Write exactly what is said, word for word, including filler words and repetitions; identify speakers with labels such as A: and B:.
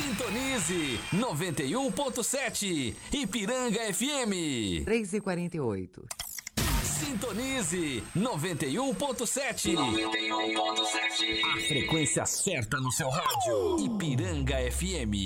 A: Sintonize noventa e um ponto sete Ipiranga F M.
B: três e quarenta e oito.
A: Sintonize noventa e um ponto sete. noventa e um ponto sete. A frequência certa no seu rádio. Ipiranga F M.